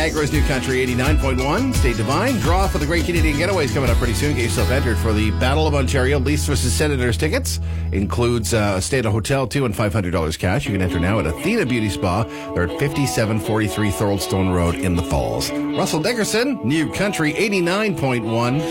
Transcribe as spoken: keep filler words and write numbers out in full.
Niagara's New Country eighty-nine point one. Stay divine. Draw for the Great Canadian Getaways coming up pretty soon. Get yourself entered for the Battle of Ontario Leafs versus Senators tickets. Includes uh, a stay at a hotel, too, and five hundred dollars cash. You can enter now at Athena Beauty Spa. They're at fifty-seven forty-three Thoroldstone Road in the Falls. Russell Dickerson, New Country eighty-nine point one.